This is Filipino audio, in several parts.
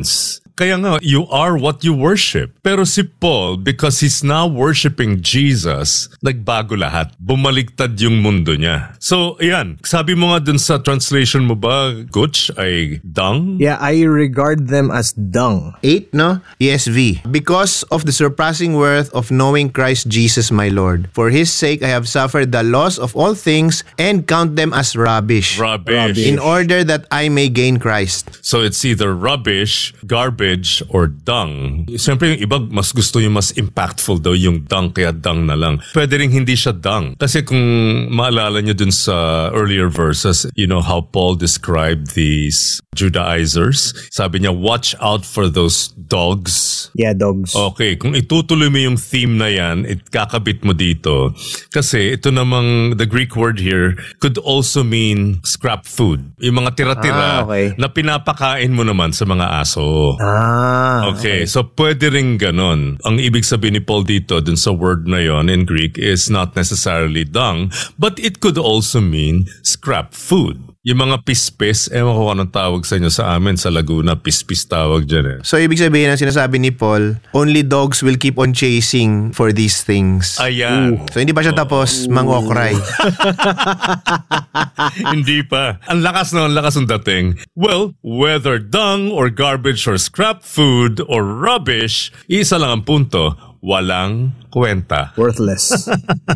ones. Kaya nga, you are what you worship. Pero si Paul, because he's now worshiping Jesus, nagbago lahat. Bumaligtad yung mundo niya. So, ayan. Sabi mo nga dun sa translation mo ba, Gutch, ay dung? Yeah, I regard them as dung. 8, no? ESV. Because of the surpassing worth of knowing Christ Jesus my Lord. For His sake I have suffered the loss of all things and count them as rubbish. Rubbish. In order that I may gain Christ. So it's either rubbish, garbage, or dung. Siyempre yung iba mas gusto yung mas impactful daw yung dung kaya dung na lang. Pwede rin hindi siya dung. Kasi kung maalala nyo dun sa earlier verses, you know how Paul described these Judaizers? Sabi niya, watch out for those dogs. Yeah, dogs. Okay, kung itutuloy mo yung theme na yan, kakabit mo dito. Kasi ito namang, the Greek word here could also mean scrap food. Yung mga tira-tira okay. na pinapakain mo naman sa mga aso. Okay, so pwede rin ganon. Ang ibig sabihin ni Paul dito dun sa word na yon in Greek is not necessarily dung, but it could also mean scrap food. Yung mga pispis, ewan ko anong tawag sa inyo sa amin sa Laguna, pispis tawag dyan eh. So ibig sabihin ang sinasabi ni Paul, only dogs will keep on chasing for these things. Ayan. So hindi pa siya tapos mangokray. Hindi pa. Ang lakas ng dating. Well, whether dung or garbage or scrap food or rubbish, isa lang ang punto, walang kwenta. Worthless.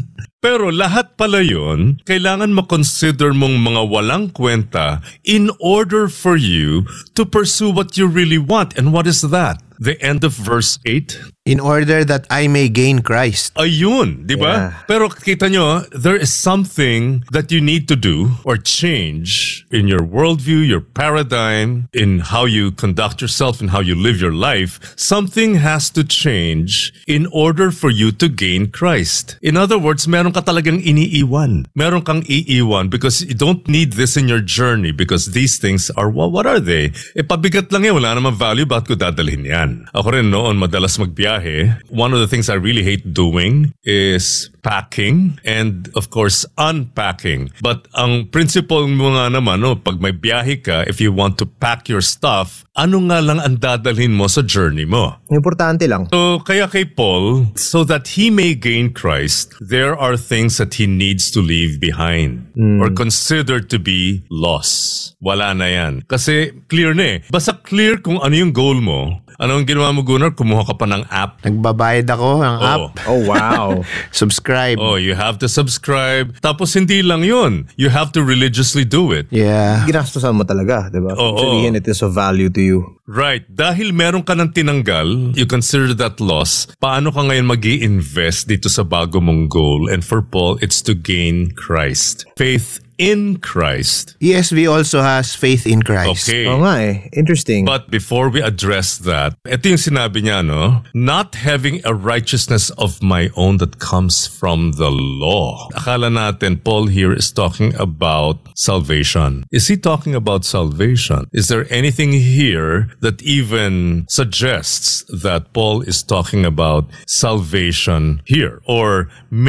Pero lahat pala yun, kailangan makonsider mong mga walang kwenta in order for you to pursue what you really want. And what is that? The end of verse 8? In order that I may gain Christ. Ayun, di ba? Yeah. Pero kita nyo, there is something that you need to do or change in your worldview, your paradigm, in how you conduct yourself and how you live your life. Something has to change in order for you to gain Christ. In other words, meron ka talagang iniiwan. Meron kang iiwan because you don't need this in your journey because these things are, well, what are they? Pabigat lang yan, wala namang value, bakit ko dadalhin yan? Ako rin noon, madalas magbiyahe. One of the things I really hate doing is packing and of course unpacking. But ang principle mo nga naman, pag may biyahe ka, if you want to pack your stuff, ano nga lang ang dadalhin mo sa journey mo? Importante lang. So, kaya kay Paul, so that he may gain Christ, there are things that he needs to leave behind or consider to be loss. Wala na yan. Kasi clear na eh. Basta clear kung ano yung goal mo. Ano ang ginawa mo, Gunnar? Kumuha ka pa ng app? Nagbabayad ako ng app. Oh, wow. Subscribe. Oh, you have to subscribe. Tapos hindi lang yun. You have to religiously do it. Yeah. Ginastosan mo talaga, di ba? Oo. Sabihin, it is of value to you. Right. Dahil meron ka ng tinanggal, you consider that loss. Paano ka ngayon mag-i-invest dito sa bago mong goal? And for Paul, it's to gain Christ. Faith in Christ. ESV also has faith in Christ. Okay. Oo nga eh. Interesting. But before we address that, ito yung sinabi niya, no? Not having a righteousness of my own that comes from the law. Akala natin, Paul here is talking about salvation. Is he talking about salvation? Is there anything here that even suggests that Paul is talking about salvation here? Or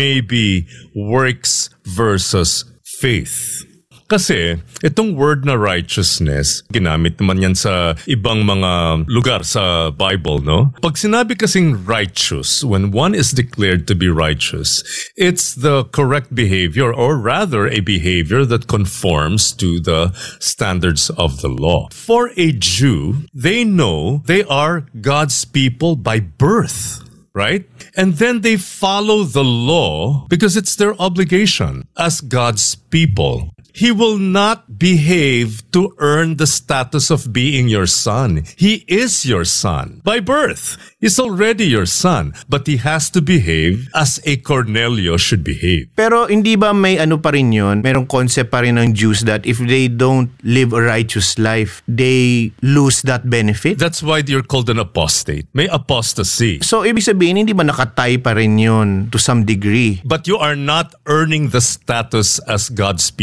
maybe works versus faith. Kasi itong word na righteousness, ginamit naman yan sa ibang mga lugar sa Bible, no? Pag sinabi kasing righteous, when one is declared to be righteous, it's the correct behavior or rather a behavior that conforms to the standards of the law. For a Jew, they know they are God's people by birth. Right? And then they follow the law because it's their obligation as God's people. He will not behave to earn the status of being your son. He is your son by birth. He's already your son, but he has to behave as a Cornelius should behave. Pero hindi ba may ano pa rin yun? Merong concept pa rin ng Jews that if they don't live a righteous life, they lose that benefit? That's why you're called an apostate. May apostasy. So, ibig sabihin, hindi ba nakatay pa rin yun to some degree? But you are not earning the status as God's people.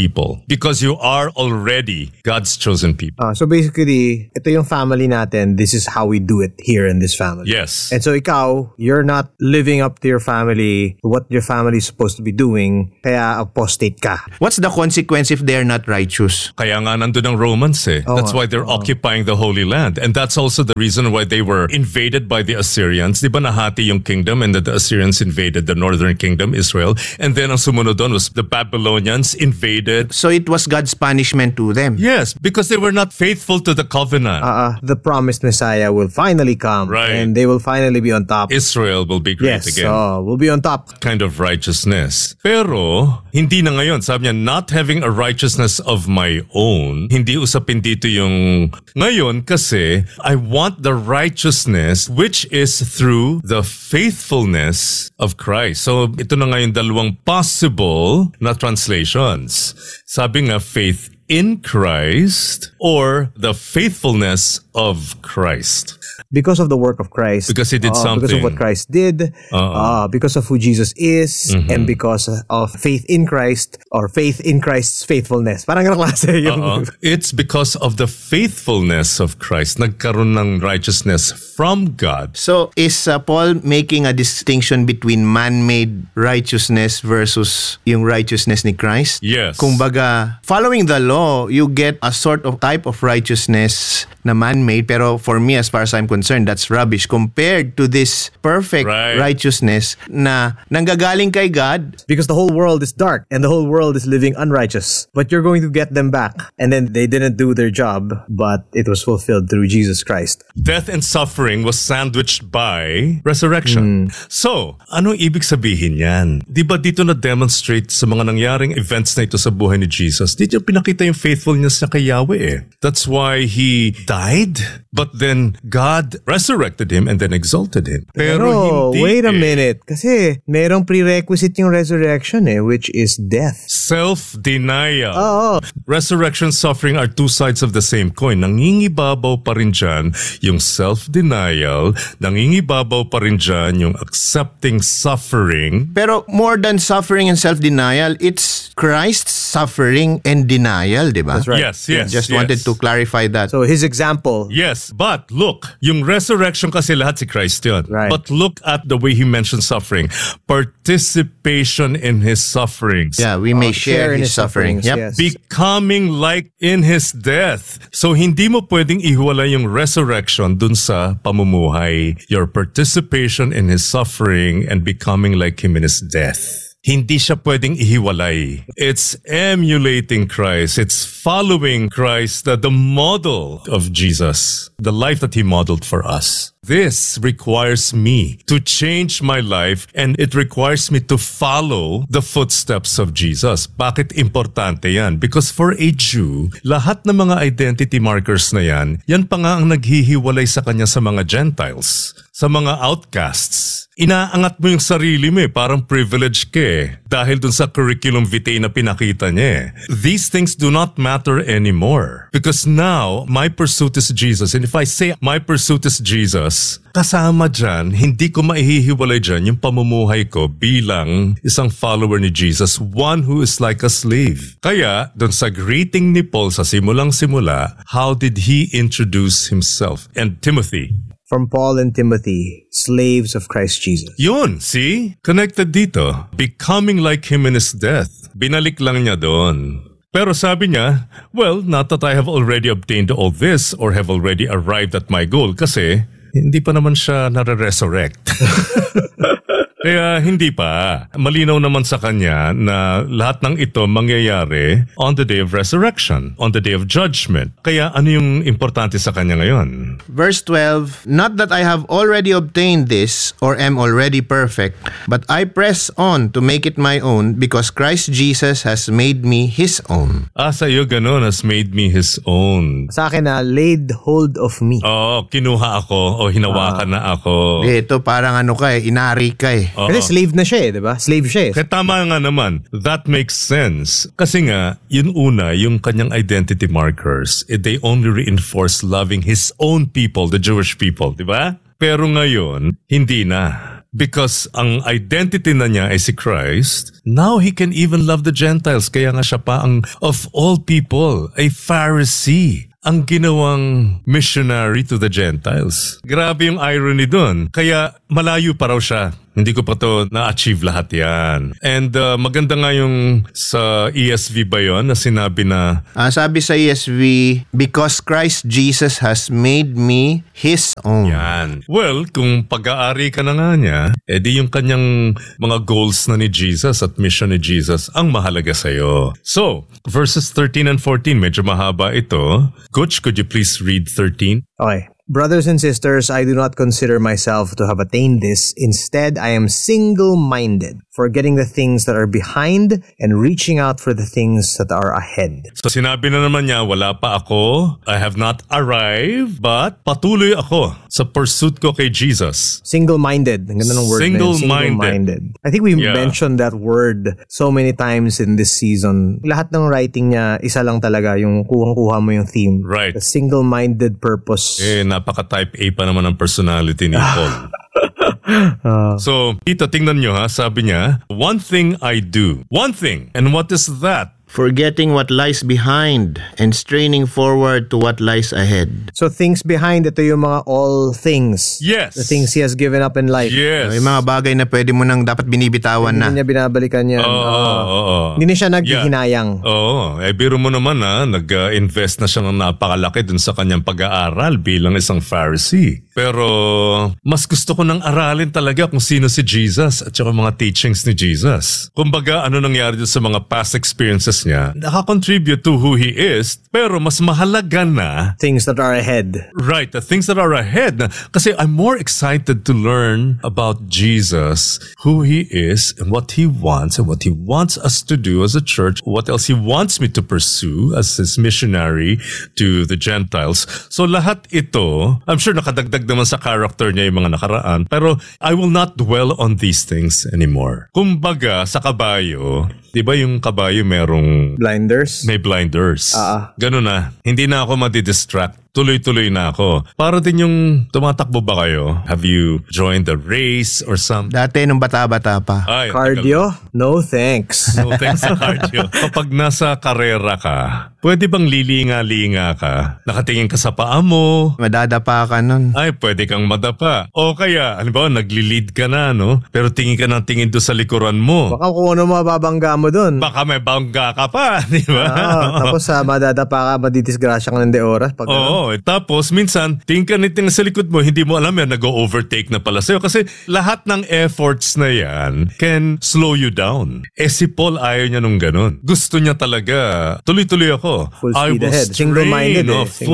because you are already God's chosen people. So basically, ito yung family natin. This is how we do it here in this family. Yes. And so ikaw, you're not living up to your family, what your family is supposed to be doing, kaya apostate ka. What's the consequence if they're not righteous? Kaya nga nandun ang Romans eh. That's why they're occupying the Holy Land. And that's also the reason why they were invaded by the Assyrians. Di ba nahati yung kingdom and the Assyrians invaded the northern kingdom, Israel. And then ang sumunod doon was the Babylonians invaded. So it was God's punishment to them. Yes, because they were not faithful to the covenant. The promised Messiah will finally come. Right. And they will finally be on top. Israel will be great Yes, again. we'll be on top. Kind of righteousness. Pero, hindi na ngayon. Sabi niya, not having a righteousness of my own. Hindi usapin dito yung ngayon kasi I want the righteousness which is through the faithfulness of Christ. So, ito na ngayon dalawang possible na translations. Sabi nga, faith in Christ or the faithfulness of Christ. Because of the work of Christ. Because he did something. Because of what Christ did. Because of who Jesus is. And because of faith in Christ or faith in Christ's faithfulness. Parang ganang klase yung... It's because of the faithfulness of Christ. Nagkaroon ng righteousness from God. So is Paul making a distinction between man-made righteousness versus yung righteousness ni Christ? Yes. Kumbaga, following the law, you get a sort of type of righteousness na man-made. Pero for me, as far as I'm concerned, that's rubbish compared to this perfect righteousness na nanggagaling kay God. Because the whole world is dark and the whole world is living unrighteous. But you're going to get them back. And then they didn't do their job, but it was fulfilled through Jesus Christ. Death and suffering was sandwiched by resurrection. So, ano ibig sabihin yan? Di ba dito na-demonstrate sa mga nangyaring events na ito sa buhay ni Jesus? Dito pinakita yung faithfulness niya kay Yahweh eh. That's why he died, but then God resurrected him and then exalted him. Pero hindi wait a minute. Kasi merong prerequisite yung resurrection which is death. Self-denial. Resurrection, suffering are two sides of the same coin. Nangingibabaw pa rin dyan yung self-denial. Nangingibabaw pa rin dyan yung accepting suffering. Pero more than suffering and self-denial, it's Christ's suffering and denial, di ba? That's right. Yes. Just wanted to clarify that. So his example. Yes, but look, yung resurrection kasi lahat si Christ yun. Right. But look at the way he mentioned suffering. Participation in his sufferings. Yeah, we may share in his suffering. Yep. Yes. Becoming like in his death. So hindi mo pwedeng ihiwalay yung resurrection dun sa pamumuhay. Your participation in his suffering and becoming like him in his death. Hindi siya pwedeng ihiwalay. It's emulating Christ. It's following Christ, the model of Jesus, the life that he modeled for us. This requires me to change my life and it requires me to follow the footsteps of Jesus. Bakit importante yan? Because for a Jew, lahat ng mga identity markers na yan pa nga ang naghihiwalay sa kanya sa mga Gentiles, sa mga outcasts. Inaangat mo yung sarili mo parang privilege ka dahil dun sa curriculum vitae na pinakita niya. These things do not matter anymore because now my pursuit is Jesus. And if I say my pursuit is Jesus, kasama dyan, hindi ko maihihiwalay dyan yung pamumuhay ko bilang isang follower ni Jesus, one who is like a slave. Kaya, dun sa greeting ni Paul sa simulang-simula, how did he introduce himself? And Timothy. From Paul and Timothy, slaves of Christ Jesus. Yun, see? Connected dito. Becoming like him in his death. Binalik lang niya doon. Pero sabi niya, well, not that I have already obtained all this or have already arrived at my goal kasi hindi pa naman siya nare-resurrect. Kaya hindi pa. Malinaw naman sa kanya na lahat ng ito mangyayari on the day of resurrection, on the day of judgment. Kaya ano yung importante sa kanya ngayon? Verse 12, not that I have already obtained this or am already perfect, but I press on to make it my own because Christ Jesus has made me His own. Sa'yo ganun, has made me His own. Sa akin laid hold of me. Kinuha ako o hinawakan na ako. Ito parang inari ka Kasi slave na siya di ba? Slave siya Kaya tama nga naman. That makes sense. Kasi nga, yun una, yung kanyang identity markers, they only reinforce loving his own people, the Jewish people, di ba? Pero ngayon, hindi na. because ang identity na niya ay si Christ, now he can even love the Gentiles. Kaya nga siya pa ang, of all people, a Pharisee, ang ginawang missionary to the Gentiles. Grabe yung irony dun. Kaya malayo pa raw siya. Hindi ko pa to na-achieve lahat yan. And maganda nga yung sa ESV ba yun na sinabi na... sabi sa ESV, because Christ Jesus has made me His own. Yan. Well, kung pag-aari ka na nga niya, edi yung kanyang mga goals na ni Jesus at mission ni Jesus ang mahalaga sa'yo. So, verses 13 and 14, medyo mahaba ito. Coach, could you please read 13? Okay. Brothers and sisters, I do not consider myself to have attained this. Instead, I am single-minded, forgetting the things that are behind and reaching out for the things that are ahead. So sinabi na naman niya, wala pa ako. I have not arrived, but patuloy ako sa pursuit ko kay Jesus. Single-minded. Ang ganda ng word na yun. Single-minded. I think we mentioned that word so many times in this season. Lahat ng writing niya, isa lang talaga yung kuhang-kuha mo yung theme. Right. The single-minded purpose. Napaka-type A pa naman ang personality ni Paul. So, dito, tingnan nyo ha, sabi niya, one thing I do. One thing. And what is that? Forgetting what lies behind and straining forward to what lies ahead. So things behind, ito yung mga all things. Yes. The things he has given up in life. Yes. Yung mga bagay na pwede mo nang dapat binibitawan na. Hindi niya binabalikan yan. Hindi na siya naghihinayang. Biro mo naman nag-invest na siya ng napakalaki dun sa kanyang pag-aaral bilang isang Pharisee. Pero mas gusto ko nang aralin talaga kung sino si Jesus at saka mga teachings ni Jesus. Kumbaga, ano nangyari dun sa mga past experiences niya, nakakontribute to who he is, pero mas mahalaga na things that are ahead. Right, the things that are ahead. Kasi I'm more excited to learn about Jesus, who he is, and what he wants, and what he wants us to do as a church, what else he wants me to pursue as his missionary to the Gentiles. So lahat ito, I'm sure nakadagdag naman sa character niya yung mga nakaraan, pero I will not dwell on these things anymore. Kumbaga, sa kabayo, di ba yung kabayo merong... Blinders? May blinders. Ganun na. Hindi na ako madidistract. Tuloy-tuloy na ako. Para din yung tumatakbo ba kayo? Have you joined a race or something? Dati nung bata-bata pa. Ay, cardio? No thanks. No thanks sa cardio. Kapag nasa karera ka, pwede bang lilinga-linga ka? Nakatingin ka sa paa mo. Madadapa ka nun. Ay, pwede kang madapa. O kaya, halimbawa, nagli-lead ka na, no? Pero tingin ka ng tingin doon sa likuran mo. Baka kung ano mababangga mo doon. Baka may bangga ka pa, di ba? Tapos madadapa ka, madidisgrasya ka ng de oras. Tapos minsan, tingin sa likod mo, hindi mo alam yan, nag-overtake na pala sa'yo. Kasi lahat ng efforts na yan can slow you down. Si Paul ayaw niya nung ganun. Gusto niya talaga, tuloy-tuloy ako. Full speed ahead. Single-minded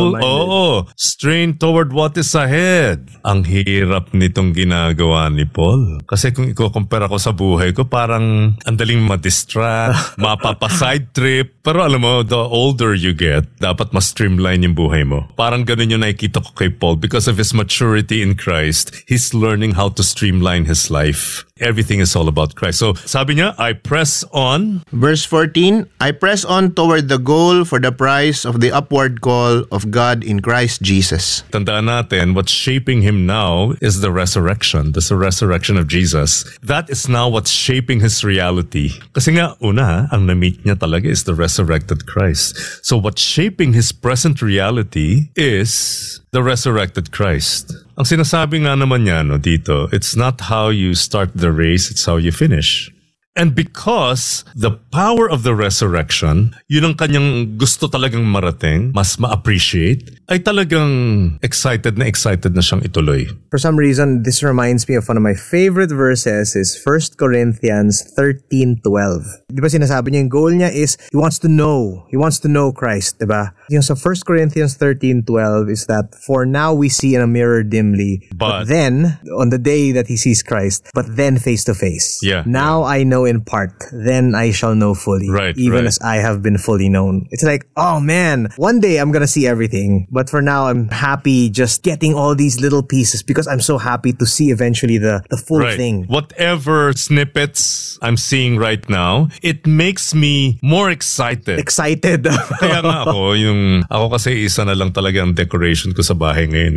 Strain toward what is ahead. Ang hirap nitong ginagawa ni Paul. Kasi kung i-compare ako sa buhay ko, parang ang daling ma-distract, mapapa-side trip. Pero alam mo, the older you get, dapat mas streamline yung buhay mo. Parang ganun yung nakikita ko kay Paul. Because of his maturity in Christ, he's learning how to streamline his life. Everything is all about Christ. So, sabi niya, I press on. Verse 14, I press on toward the goal for the prize of the upward call of God in Christ Jesus. Tandaan natin, what's shaping him now is the resurrection. That's the resurrection of Jesus. That is now what's shaping his reality. Kasi nga, una, ang na-meet niya talaga is the resurrected Christ. So, what's shaping his present reality is the resurrected Christ. Ang sinasabi nga naman niya dito, it's not how you start the race, it's how you finish. And because the power of the resurrection, yun ang kanyang gusto talagang marating, mas ma-appreciate, ay talagang excited na siyang ituloy. For some reason, this reminds me of one of my favorite verses is 1 Corinthians 13:12. Di ba sinasabi niya, yung goal niya is, he wants to know Christ, di ba? Yung sa 1 Corinthians 13:12 is that, for now we see in a mirror dimly, but then, on the day that he sees Christ, but then face to face. Yeah. Now I know in part, then I shall know fully, even as I have been fully known. It's like, oh man, one day I'm gonna see everything, but for now I'm happy just getting all these little pieces because I'm so happy to see eventually the full thing. Whatever snippets I'm seeing right now, it makes me more excited. Kaya nga ako kasi isa na lang talaga ang decoration ko sa bahay ngayon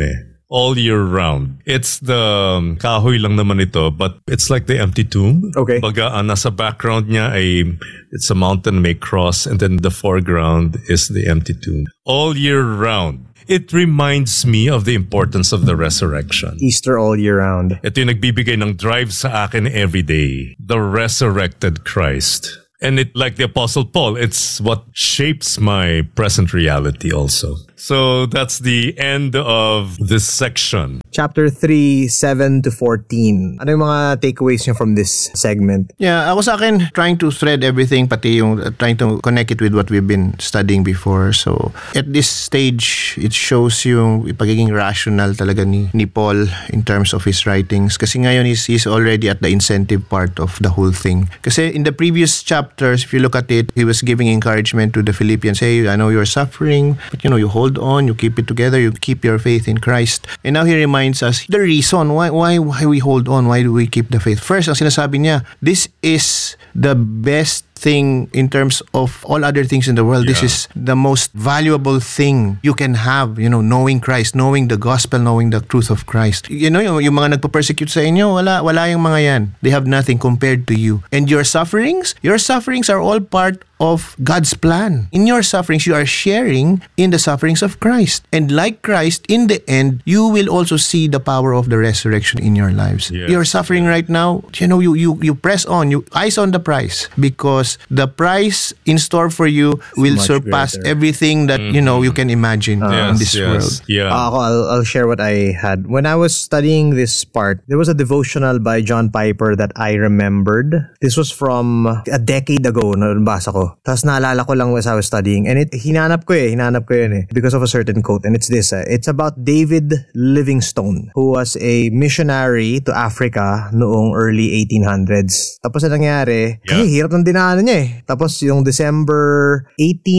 all year round. It's the kahoy lang naman ito, but it's like the empty tomb. Okay. Baga, nasa background niya ay it's a mountain, may cross, and then the foreground is the empty tomb. All year round. It reminds me of the importance of the resurrection. Easter all year round. Ito yung nagbibigay ng drive sa akin every day. The resurrected Christ. And it, like the Apostle Paul, it's what shapes my present reality also. So that's the end of this section. Chapter 3, 7 to 14. Ano yung mga takeaways niyo from this segment? Yeah, ako sa akin, trying to thread everything, pati yung trying to connect it with what we've been studying before. So, at this stage, it shows yung pagiging rational talaga ni Paul in terms of his writings. Kasi ngayon, he's already at the incentive part of the whole thing. Kasi in the previous chapters, if you look at it, he was giving encouragement to the Philippians. Hey, I know you're suffering, but you hold on, you keep it together, you keep your faith in Christ. And now he reminds us the reason why we hold on, why do we keep the faith. First, ang sinasabi niya, this is the best thing in terms of all other things in the world. Yeah. This is the most valuable thing you can have, knowing Christ, knowing the gospel, knowing the truth of Christ. Yung mga nagpo-persecute sa inyo, wala yung mga yan. They have nothing compared to you. And your sufferings are all part of God's plan. In your sufferings, you are sharing in the sufferings of Christ. And like Christ, in the end, you will also see the power of the resurrection in your lives. Yes. You're suffering right now, you press on, you eyes on the prize, because the price in store for you will surpass everything that you can imagine in this world. Yeah. I'll share what I had. When I was studying this part, there was a devotional by John Piper that I remembered. This was from a decade ago na nabasa ko. Tapos naalala ko lang as I was studying. And hinanap ko yun because of a certain quote. And it's this. It's about David Livingstone, who was a missionary to Africa noong early 1800s. Tapos na nangyari, kasi hirap ng dinaanan niya eh. Tapos yung December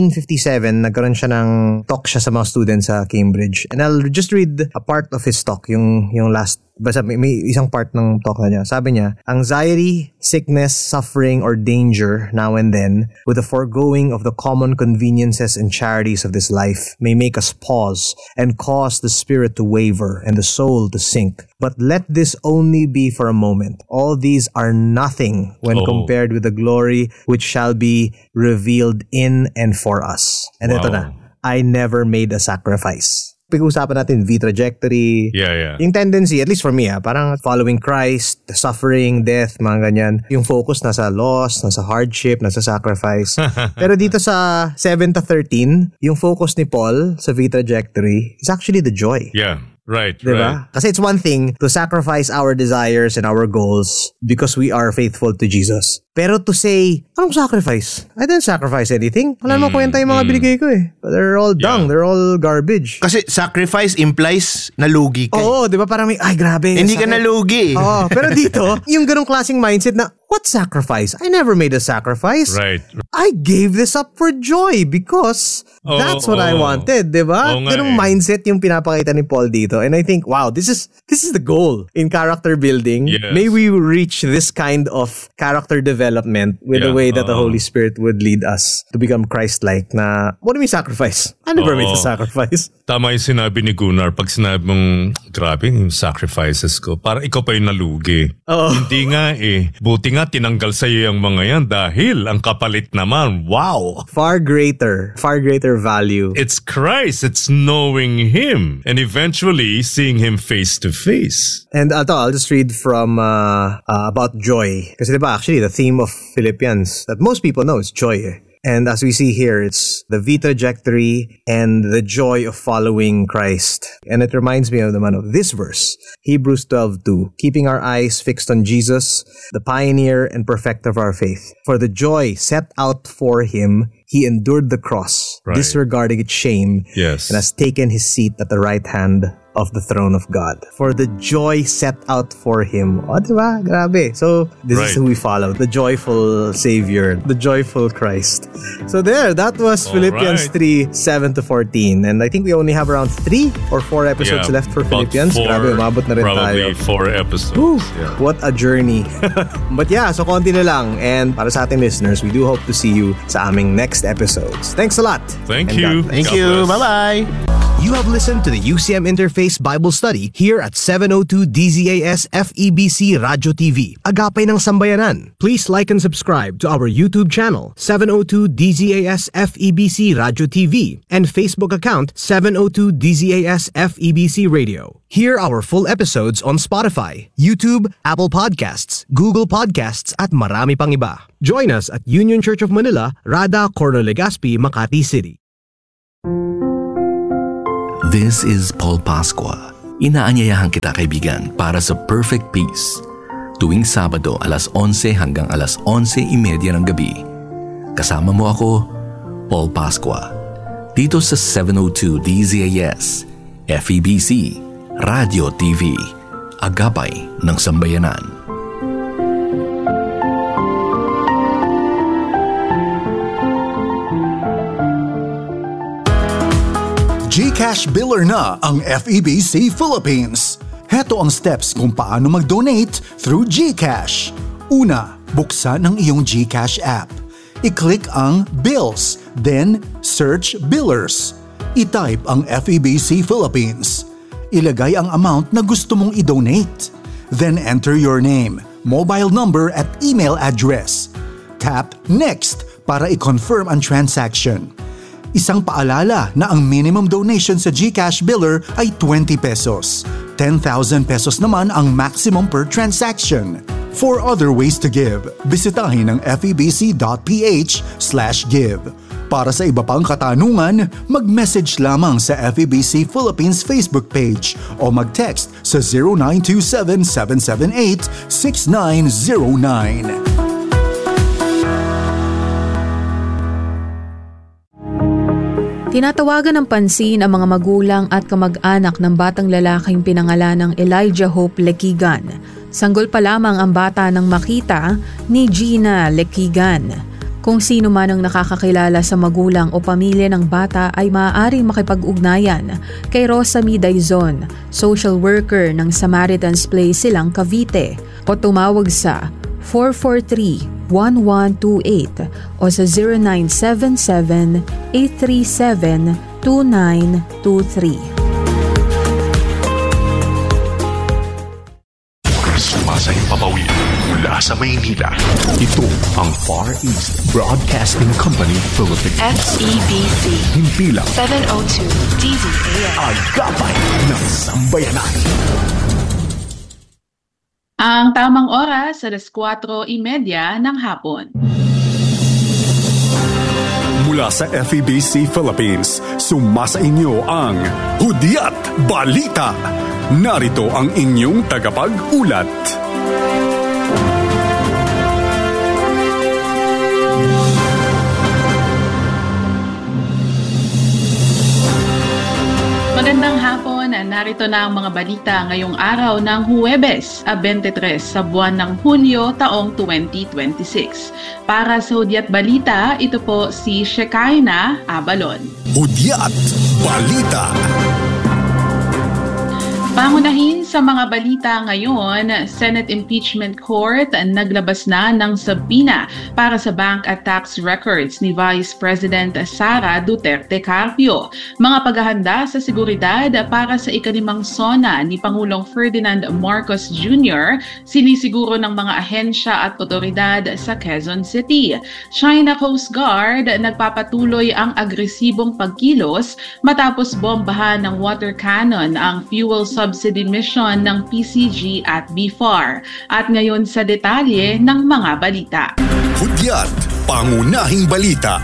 1857, nagkaroon siya ng talk siya sa mga students sa Cambridge. And I'll just read a part of his talk, yung last. Basta may isang part ng talk na niya. Sabi niya, anxiety, sickness, suffering, or danger now and then, with the foregoing of the common conveniences and charities of this life, may make us pause and cause the spirit to waver and the soul to sink. But let this only be for a moment. All these are nothing when compared with the glory which shall be revealed in and for us. And ito na, I never made a sacrifice. Pag-usapan natin V-trajectory. Yeah. Yung tendency, at least for me, parang following Christ, suffering, death, mga ganyan. Yung focus nasa loss, nasa hardship, nasa sacrifice. Pero dito sa 7 to 13, yung focus ni Paul sa V-trajectory is actually the joy. Yeah. Right, diba? right. Kasi it's one thing to sacrifice our desires and our goals because we are faithful to Jesus. Pero to say, anong sacrifice? I didn't sacrifice anything. Wala naman kwenta yung mga binigay ko eh. They're all dung. They're all garbage. Kasi sacrifice implies nalugi ka. Oo, di ba? Parang ay grabe. Hindi ka nalugi. Oo, pero dito, yung ganong klaseng mindset na, what sacrifice? I never made a sacrifice. Right. I gave this up for joy because that's what I wanted, di ba? Ganong mindset yung pinapakita ni Paul dito. And I think, wow, this is the goal in character building. Yes. May we reach this kind of character development with the way that the Holy Spirit would lead us to become Christ-like na, what do you mean sacrifice? I never made a sacrifice. Tama yung sinabi ni Gunnar. Pag sinabi mong, grabe yung sacrifices ko, para ikaw pa yung nalugi. Hindi nga eh. Buti nga tinanggal sa'yo yung mga yan dahil ang kapalit naman, wow! Far greater value. It's Christ. It's knowing Him. And eventually, seeing Him face to face. And I'll just read from about joy. Kasi diba, actually, the theme of Philippians that most people know is joy eh. And as we see here, it's the V-trajectory and the joy of following Christ. And it reminds me of this verse, Hebrews 12:2, keeping our eyes fixed on Jesus, the pioneer and perfecter of our faith. For the joy set out for Him, He endured the cross, disregarding its shame, and has taken His seat at the right hand of the throne of God. For the joy set out for Him. O, diba? Grabe. So, this is who we follow. The joyful Savior. The joyful Christ. So there, that was Philippians 3, 7 to 14. And I think we only have around 3 or 4 episodes left for Philippians. Grabe, umabot na rin tayo. Probably 4 episodes. What a journey. But yeah, so konti na lang. And para sa ating listeners, we do hope to see you sa aming next episodes. Thanks a lot. Thank you. Thank you. Bye-bye. You have listened to the UCM Interface Bible Study here at 702 DZAS FEBC Radio TV, Agapay ng Sambayanan. Please like and subscribe to our YouTube channel, 702 DZAS FEBC Radio TV, and Facebook account, 702 DZAS FEBC Radio. Hear our full episodes on Spotify, YouTube, Apple Podcasts, Google Podcasts, at marami pang iba. Join us at Union Church of Manila, Rada, Corno Legazpi, Makati City. This is Paul Pascua. Inaanyayahan kita, kaibigan, para sa Perfect Peace. Tuwing Sabado, alas 11 hanggang alas 11:30 ng gabi. Kasama mo ako, Paul Pascua. Dito sa 702 DZAS, FEBC, Radio TV, Agapay ng Sambayanan. GCash biller na ang FEBC Philippines. Heto ang steps kung paano mag-donate through GCash. Una, buksan ang iyong GCash app. I-click ang Bills, then search Billers. I-type ang FEBC Philippines. Ilagay ang amount na gusto mong i-donate. Then enter your name, mobile number at email address. Tap Next para i-confirm ang transaction. Isang paalala na ang minimum donation sa GCash biller ay 20 pesos. 10,000 pesos naman ang maximum per transaction. For other ways to give, bisitahin ang febc.ph/give. Para sa iba pang katanungan, mag-message lamang sa FEBC Philippines Facebook page o mag-text sa 0927-778-6909. Tinatawagan ng pansin ang mga magulang at kamag-anak ng batang lalaking pinangalan ng Elijah Hope Lequigan. Sanggol pa lamang ang bata nang makita ni Gina Lequigan. Kung sino man ang nakakakilala sa magulang o pamilya ng bata ay maaaring makipag-ugnayan kay Rosamie Daizon, social worker ng Samaritan's Place, Silang, Cavite, o tumawag sa 443-1128 o sa 0977-837-2923. Sumasayang papawid mula sa Maynila. Ito ang Far East Broadcasting Company Philippines. FEBC. Himpilang 702 DZAS. Agapay ng Sambayanan. Ang tamang oras, alas 4:30 ng hapon. Mula sa FEBC Philippines, sumasa inyo ang Hudyat Balita. Narito ang inyong tagapag-ulat. Magandang hapon, narito na ang mga balita ngayong araw ng Huwebes, 23 sa buwan ng Hunyo taong 2026. Para sa Hudyat Balita, ito po si Shekinah Abalon. Hudyat Balita. Pangunahin sa mga balita ngayon, Senate Impeachment Court naglabas na ng subpoena para sa bank at tax records ni Vice President Sara Duterte Carpio. Mga paghahanda sa seguridad para sa ika-5 SONA ni Pangulong Ferdinand Marcos Jr. sinisiguro ng mga ahensya at otoridad sa Quezon City. China Coast Guard nagpapatuloy ang agresibong pagkilos matapos bombahan ng water cannon ang fuel subsidy mission ng PCG at BFAR. At ngayon sa detalye ng mga balita. Hudyat, pangunahing balita.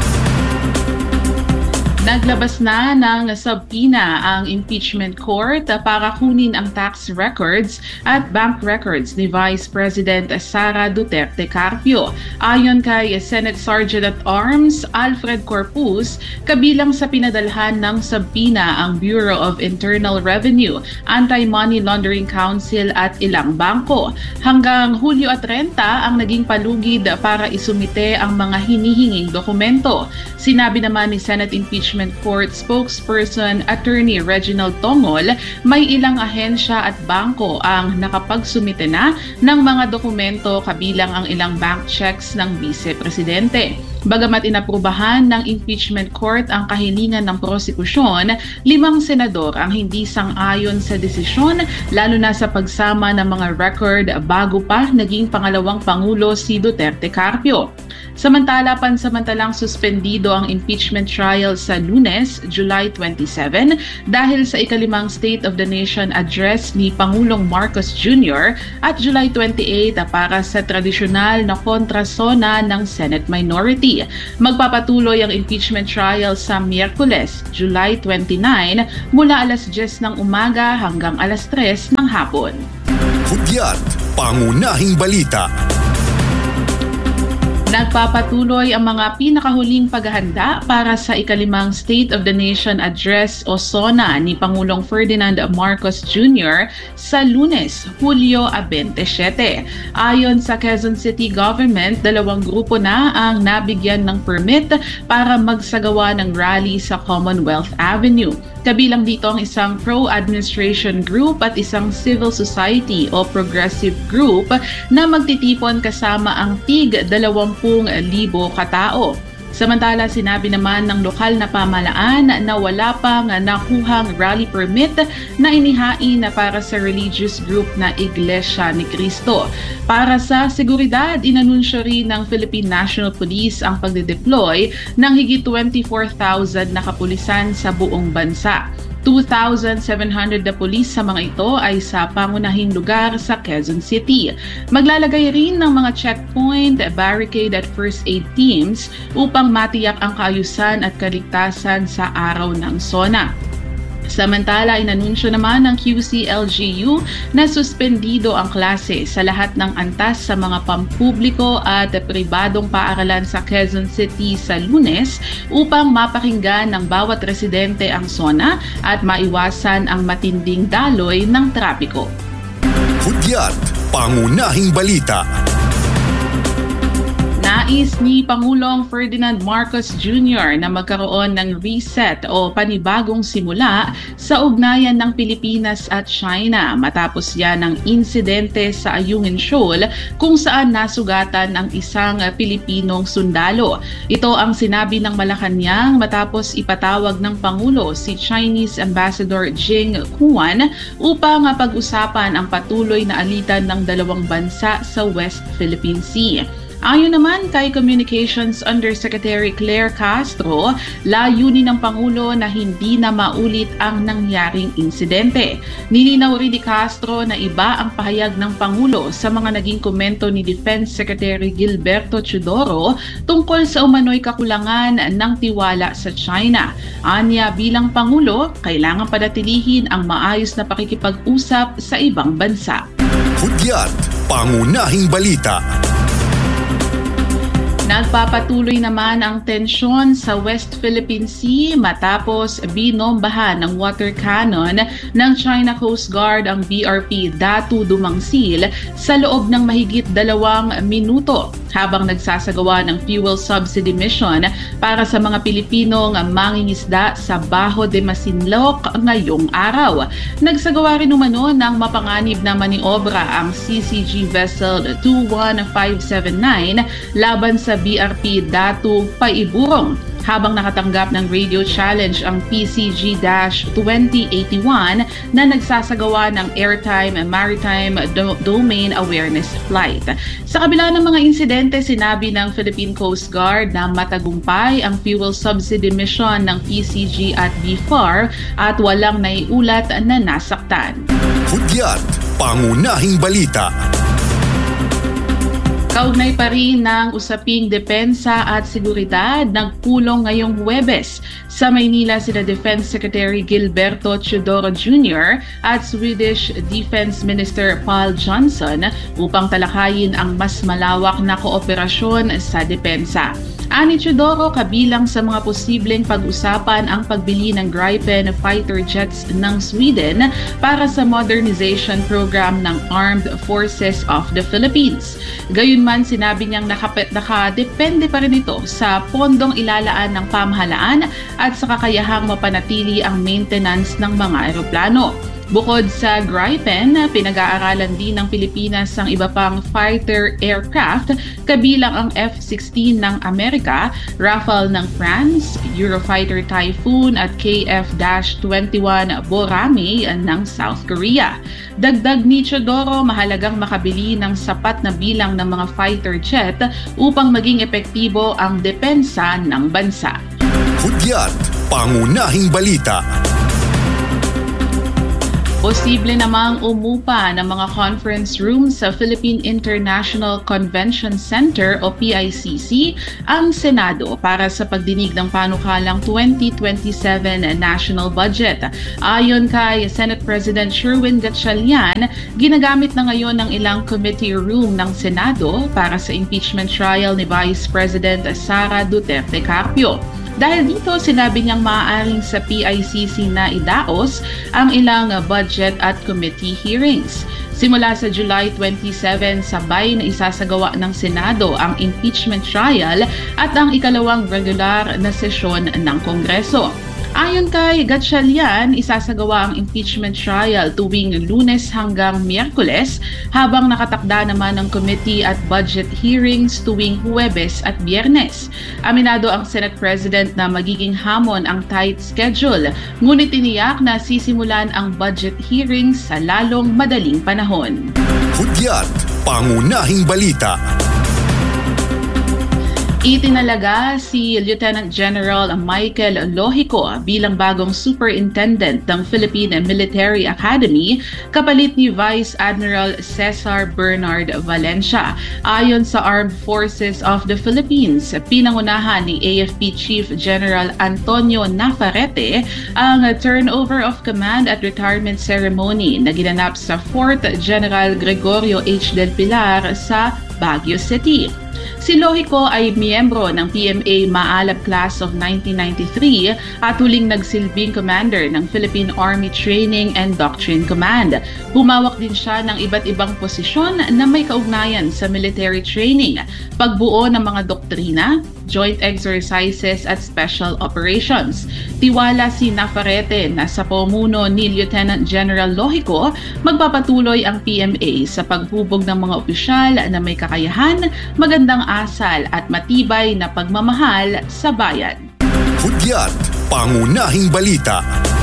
Naglabas na ng subpoena ang impeachment court para kunin ang tax records at bank records ni Vice President Sara Duterte Carpio. Ayon kay Senate Sergeant at Arms Alfred Corpus, kabilang sa pinadalhan ng subpoena ang Bureau of Internal Revenue, Anti-Money Laundering Council at ilang bangko. Hanggang Hulyo 30 ang naging palugid para isumite ang mga hinihinging dokumento. Sinabi naman ni Senate Impeachment Court spokesperson Attorney Reginald Tongol, may ilang ahensya at bangko ang nakapagsumite na ng mga dokumento kabilang ang ilang bank checks ng Vice Presidente. Bagamat inaprubahan ng impeachment court ang kahilingan ng prosekusyon, 5 senador ang hindi sang-ayon sa desisyon, lalo na sa pagsama ng mga record bago pa naging pangalawang Pangulo si Duterte Carpio. Samantala, pansamantalang suspendido ang impeachment trial sa Lunes, July 27 dahil sa ika-5 State of the Nation address ni Pangulong Marcos Jr. at July 28 para sa tradisyonal na kontrasona ng Senate minority. Magpapatuloy ang impeachment trial sa Miyerkules, July 29 mula alas 10 ng umaga hanggang alas 3 ng hapon. Hudyat, pangunahing balita. Nagpapatuloy ang mga pinakahuling paghahanda para sa ika-5 State of the Nation Address o SONA ni Pangulong Ferdinand Marcos Jr. sa Lunes, Hulyo 27. Ayon sa Quezon City Government, 2 grupo na ang nabigyan ng permit para magsagawa ng rally sa Commonwealth Avenue. Kabilang dito ang isang pro-administration group at isang civil society o progressive group na magtitipon kasama ang tig 20,000 katao. Samantala, sinabi naman ng lokal na pamahalaan na wala pang nakuhang rally permit na inihain para sa religious group na Iglesia ni Cristo. Para sa seguridad, inanunsyo rin ng Philippine National Police ang pagde-deploy ng higit 24,000 na kapulisan sa buong bansa. 2,700 na pulis sa mga ito ay sa pangunahing lugar sa Quezon City. Maglalagay rin ng mga checkpoint, barricade at first aid teams upang matiyak ang kaayusan at kaligtasan sa araw ng SONA. Samantala, inanunsyo naman ng QC-LGU na suspendido ang klase sa lahat ng antas sa mga pampubliko at pribadong paaralan sa Quezon City sa Lunes upang mapakinggan ng bawat residente ang SONA at maiwasan ang matinding daloy ng trapiko. Hudyat, pangunahing balita. Nais ni Pangulong Ferdinand Marcos Jr. na magkaroon ng reset o panibagong simula sa ugnayan ng Pilipinas at China matapos yan ng insidente sa Ayungin Shoal kung saan nasugatan ang isang Pilipinong sundalo. Ito ang sinabi ng Malacanang matapos ipatawag ng Pangulo si Chinese Ambassador Jing Kuan upang pag-usapan ang patuloy na alitan ng dalawang bansa sa West Philippine Sea. Ayon naman kay Communications Undersecretary Claire Castro, layunin ng Pangulo na hindi na maulit ang nangyaring insidente. Nilinaw rin ni Castro na iba ang pahayag ng Pangulo sa mga naging komento ni Defense Secretary Gilberto Teodoro tungkol sa umano'y kakulangan ng tiwala sa China. Anya, bilang Pangulo, kailangan panatilihin ang maayos na pakikipag-usap sa ibang bansa. Hudyat, pangunahing balita. Nagpapatuloy naman ang tensyon sa West Philippine Sea matapos binombahan ng water cannon ng China Coast Guard ang BRP Datu Dumangsil sa loob ng mahigit 2 minuto habang nagsasagawa ng fuel subsidy mission para sa mga Pilipinong mangingisda sa Bajo de Masinloc ngayong araw. Nagsagawa rin umano ng mapanganib na maniobra ang CCG vessel 21579 laban sa BRP Datu Paiburong habang nakatanggap ng radio challenge ang PCG-2081 na nagsasagawa ng Airtime Maritime Domain Awareness Flight. Sa kabila ng mga insidente, sinabi ng Philippine Coast Guard na matagumpay ang fuel subsidy mission ng PCG at BFAR at walang naiulat na nasaktan. Hudyat, pangunahing balita. Kaugnay pa rin ng usaping depensa at seguridad, nagpulong ngayong Huwebes sa Maynila sina Defense Secretary Gilberto Teodoro Jr. at Swedish Defense Minister Paul Johnson upang talakayin ang mas malawak na kooperasyon sa depensa. Ani Teodoro, kabilang sa mga posibleng pag-usapan ang pagbili ng Gripen fighter jets ng Sweden para sa modernization program ng Armed Forces of the Philippines. Gayunman, sinabi niyang nakadepende pa rin ito sa pondong ilalaan ng pamahalaan at sa kakayahang mapanatili ang maintenance ng mga eroplano. Bukod sa Gripen, pinag-aaralan din ng Pilipinas ang iba pang fighter aircraft kabilang ang F-16 ng Amerika, Rafale ng France, Eurofighter Typhoon at KF-21 Borame ng South Korea. Dagdag ni Teodoro, mahalagang makabili ng sapat na bilang ng mga fighter jet upang maging epektibo ang depensa ng bansa. Hudyat, pangunahing balita. Posible namang umupa ng mga conference rooms sa Philippine International Convention Center o PICC ang Senado para sa pagdinig ng panukalang 2027 national budget. Ayon kay Senate President Sherwin Gatchalian, ginagamit na ngayon ng ilang committee room ng Senado para sa impeachment trial ni Vice President Sara Duterte Carpio. Dahil dito, sinabi niyang maaaring sa PICC na idaos ang ilang budget at committee hearings. Simula sa July 27, sabay na isasagawa ng Senado ang impeachment trial at ang ikalawang regular na sesyon ng Kongreso. Ayon kay Gatchalian, isasagawa ang impeachment trial tuwing Lunes hanggang Miyerkules, habang nakatakda naman ng committee at budget hearings tuwing Huwebes at Biyernes. Aminado ang Senate President na magiging hamon ang tight schedule, ngunit tiniyak na sisimulan ang budget hearings sa lalong madaling panahon. Hudyat, pangunahing balita. Itinalaga si Lieutenant General Michael Lohico bilang bagong superintendent ng Philippine Military Academy kapalit ni Vice Admiral Cesar Bernard Valencia. Ayon sa Armed Forces of the Philippines, pinangunahan ni AFP Chief General Antonio Navarrete ang turnover of command at retirement ceremony na ginanap sa Fort General Gregorio H. del Pilar sa Baguio City. Si Lohico ay miyembro ng PMA Maalab Class of 1993 at huling nagsilbing commander ng Philippine Army Training and Doctrine Command. Humawak din siya ng iba't ibang posisyon na may kaugnayan sa military training, pagbuo ng mga doktrina, joint exercises at special operations. Tiwala si Navarrete na sa pamuno ni Lieutenant General Lohico, magpapatuloy ang PMA sa paghubog ng mga opisyal na may kakayahan, magandang asal at matibay na pagmamahal sa bayan. Hudyat, pangunahing balita.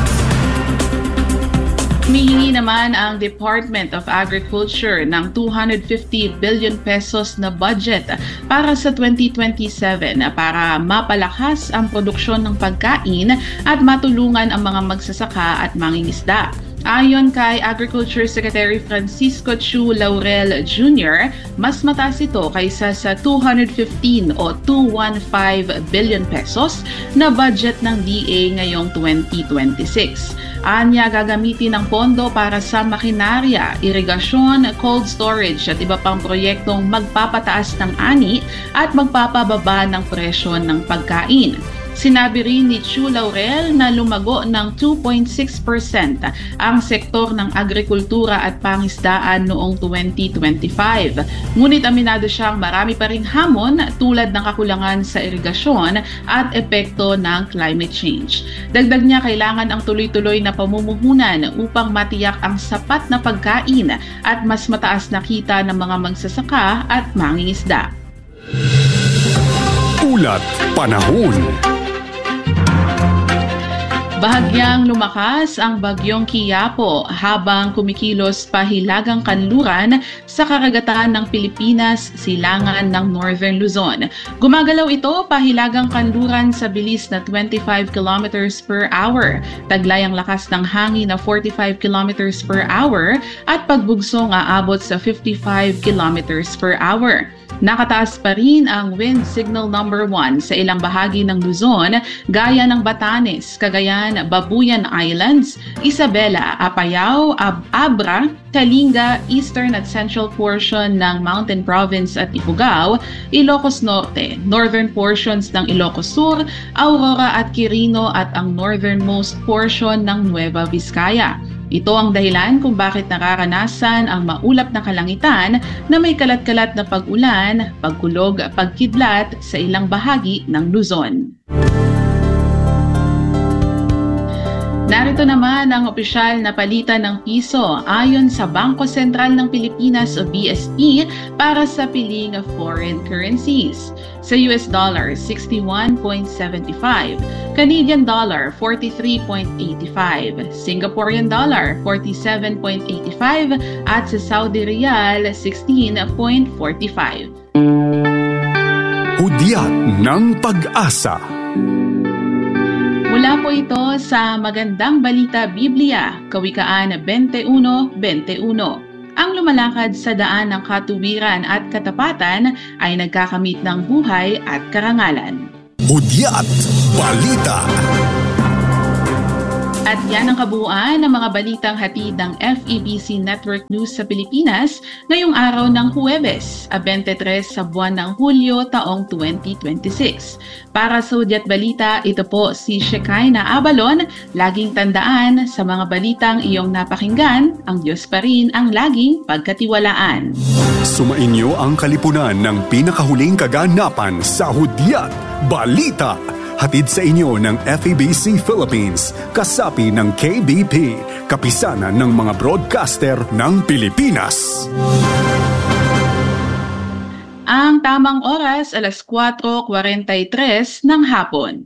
Humihingi naman ang Department of Agriculture ng 250 billion pesos na budget para sa 2027 para mapalakas ang produksyon ng pagkain at matulungan ang mga magsasaka at mangingisda. Ayon kay Agriculture Secretary Francisco Chu Laurel Jr., mas mataas ito kaysa sa 215 o 215 billion pesos na budget ng DA ngayong 2026. Anya, gagamitin ang pondo para sa makinarya, irigasyon, cold storage at iba pang proyektong magpapataas ng ani at magpapababa ng presyo ng pagkain. Sinabi rin ni Chu Laurel na lumago ng 2.6% ang sektor ng agrikultura at pangisdaan noong 2025. Ngunit aminado siyang marami pa ring hamon tulad ng kakulangan sa irigasyon at epekto ng climate change. Dagdag niya, kailangan ang tuloy-tuloy na pamumuhunan upang matiyak ang sapat na pagkain at mas mataas na kita ng mga magsasaka at mangingisda. Ulat Panahon. Bahagyang lumakas ang bagyong Quiapo habang kumikilos pa hilagang kanluran sa karagatan ng Pilipinas, silangan ng Northern Luzon. Gumagalaw ito pahilagang kanluran sa bilis na 25 kilometers per hour. Taglay ang lakas ng hangin na 45 kilometers per hour at pagbugsong aabot sa 55 kilometers per hour. Nakataas pa rin ang wind signal number 1 sa ilang bahagi ng Luzon gaya ng Batanes, Cagayan, Babuyan Islands, Isabela, Apayao, Abra, Kalinga, eastern at central portion ng Mountain Province at Ifugao, Ilocos Norte, northern portions ng Ilocos Sur, Aurora at Quirino at ang northernmost portion ng Nueva Vizcaya. Ito ang dahilan kung bakit nararanasan ang maulap na kalangitan na may kalat-kalat na pag-ulan, pagkulog, pagkidlat sa ilang bahagi ng Luzon. Narito naman ang opisyal na palitan ng piso ayon sa Bangko Sentral ng Pilipinas o BSP para sa piling foreign currencies. Sa US dollar, 61.75, Canadian dollar, 43.85, Singaporean dollar, 47.85 at sa Saudi Riyal, 16.45. Hudyat ng Pag-asa. Mula po ito sa Magandang Balita Biblia, Kawikaan 21:21. Ang lumalakad sa daan ng katuwiran at katapatan ay nagkakamit ng buhay at karangalan. Hudyat Balita. At yan ang kabuuan ng mga balitang hatid ng FEBC Network News sa Pilipinas ngayong araw ng Huwebes, 23 sa buwan ng Hulyo taong 2026. Para sa Hudyat Balita, ito po si Shekinah Abalon. Laging tandaan, sa mga balitang iyong napakinggan, ang Diyos pa rin ang laging pagkatiwalaan. Sumainyo ang kalipunan ng pinakahuling kaganapan sa Hudyat Balita. Hatid sa inyo ng FEBC Philippines, kasapi ng KBP, kapisanan ng mga broadcaster ng Pilipinas. Ang tamang oras, 4:43 ng hapon.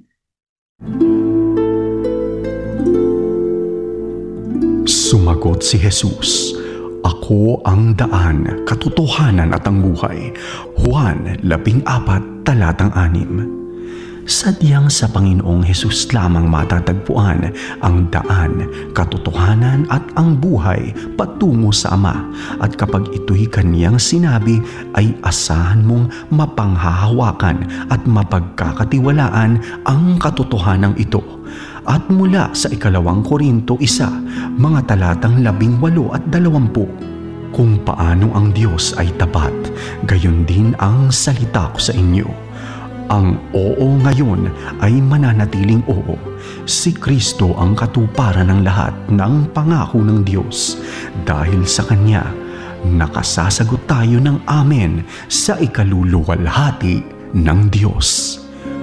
Sumagot si Jesus, "Ako ang daan, katotohanan at ang buhay." Juan 14:6. Sadyang sa Panginoong Hesus lamang matatagpuan ang daan, katotohanan at ang buhay patungo sa Ama. At kapag ito'y kaniyang sinabi, ay asahan mong mapanghahawakan at mapagkakatiwalaan ang katotohanan ito. At mula sa 2 Korinto 1, mga talatang 18 at 20. Kung paano ang Diyos ay tapat, gayon din ang salita ko sa inyo. Ang oo ngayon ay mananatiling oo. Si Kristo ang katuparan ng lahat ng pangako ng Diyos. Dahil sa Kanya, nakasasagot tayo ng amen sa ikaluluwalhati ng Diyos.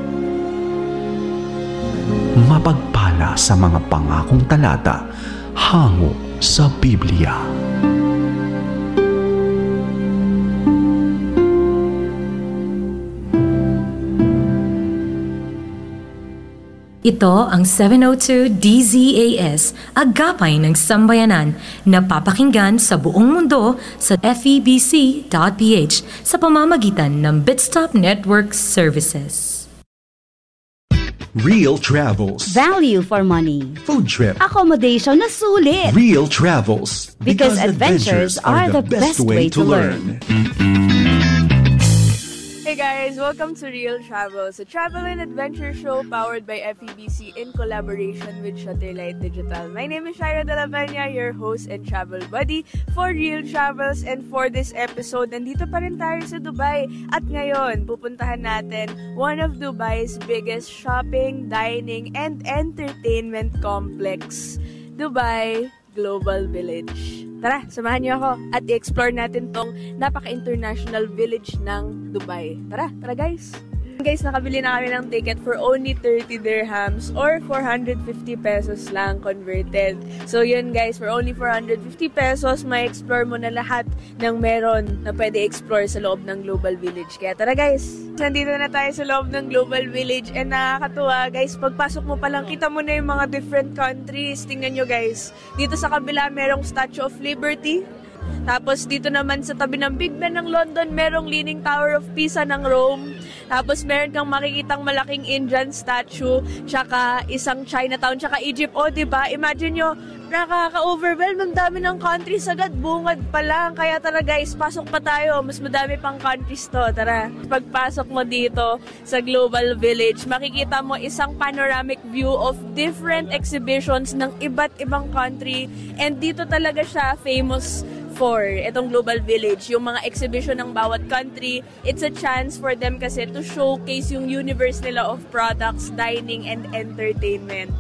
Mapagpala sa mga pangakong talata hango sa Biblia. Ito ang 702 DZAS, Agapay ng Sambayanan, na papakinggan sa buong mundo sa FEBC.ph sa pamamagitan ng Bitstop Network Services. Real Travels. Value for money. Food trip. Accommodation na sulit. Real Travels. Because adventures are the best way to learn. Hey guys, welcome to Real Travels, a travel and adventure show powered by FEBC in collaboration with Shutterlight Digital. My name is Shaira De La Peña, your host and travel buddy for Real Travels, and for this episode, nandito pa rin tayo sa Dubai. At ngayon, pupuntahan natin one of Dubai's biggest shopping, dining, and entertainment complex, Dubai Global Village. Tara, samahan niyo ako at i-explore natin tong napaka-international village ng Dubai. Tara guys! Guys, nakabili na kami ng ticket for only 30 dirhams or 450 pesos lang converted. So yun guys, for only 450 pesos, may explore mo na lahat ng meron na pwede explore sa loob ng Global Village. Kaya tara guys! Nandito na tayo sa loob ng Global Village, and nakakatuwa guys, pagpasok mo pa lang, kita mo na yung mga different countries. Tingnan nyo guys, dito sa kabila merong Statue of Liberty. Tapos dito naman sa tabi ng Big Ben ng London, merong Leaning Tower of Pisa ng Rome. Tapos meron kang makikitang malaking Indian statue, tsaka isang Chinatown, tsaka Egypt. O, diba? Imagine nyo, nakaka-overwhelm. Ang dami ng countries agad, bungad pa lang. Kaya tara guys, pasok pa tayo. Mas madami pang countries to. Tara. Pagpasok mo dito sa Global Village, makikita mo isang panoramic view of different exhibitions ng iba't ibang country. And dito talaga siya famous for itong Global Village, yung mga exhibition ng bawat country. It's a chance for them kasi to showcase yung universe nila of products, dining, and entertainment.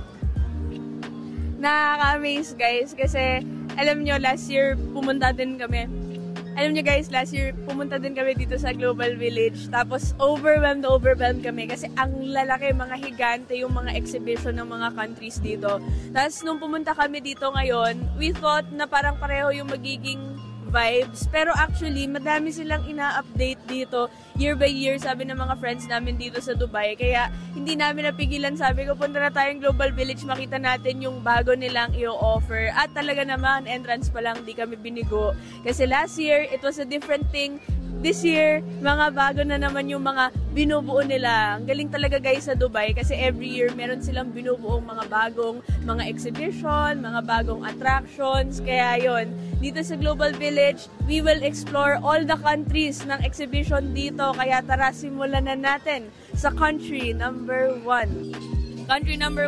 Nakaka-amaze guys kasi alam nyo, last year pumunta din kami. Alam niyo guys, last year pumunta din kami dito sa Global Village. Tapos overwhelmed kami kasi ang lalaki, mga higante yung mga exhibition ng mga countries dito. Tapos nung pumunta kami dito ngayon, we thought na parang pareho yung magiging vibes. Pero actually, madami silang ina-update dito year by year, sabi ng mga friends namin dito sa Dubai. Kaya hindi namin napigilan. Sabi ko, punta na tayong Global Village, makita natin yung bago nilang i-offer. At talaga naman, entrance pa lang, di kami binigo. Kasi last year, it was a different thing. This year, mga bago na naman yung mga binubuo nila. Ang galing talaga guys sa Dubai kasi every year meron silang binubuong mga bagong mga exhibition, mga bagong attractions. Kaya yon, dito sa Global Village, we will explore all the countries ng exhibition dito. Kaya tara, simulan na natin sa country number 1. Country number